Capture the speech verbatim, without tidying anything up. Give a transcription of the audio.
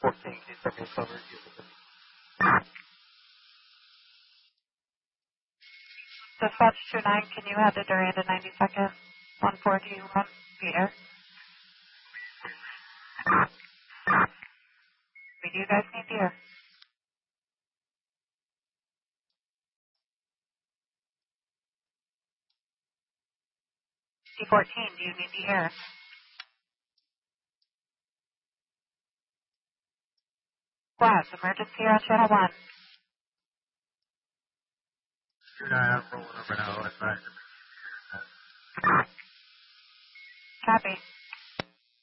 fourteen, can you send me a cover? Dispatch two nine, can you head to Durand in ninety seconds? one four two one, Peter. We do guys need the air. C fourteen, do you need the air? Squads, emergency on channel one. two nine, I'm rolling over now. That's right. Copy.